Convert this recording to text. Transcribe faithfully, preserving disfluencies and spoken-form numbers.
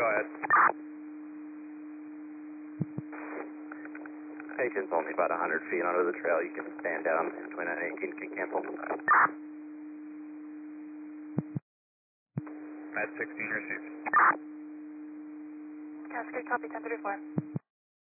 ahead. Station's only about one hundred feet under the trail. You can stand down. twenty-nine eighteen can cancel. At sixteen received. Cascade, copy ten thirty-four.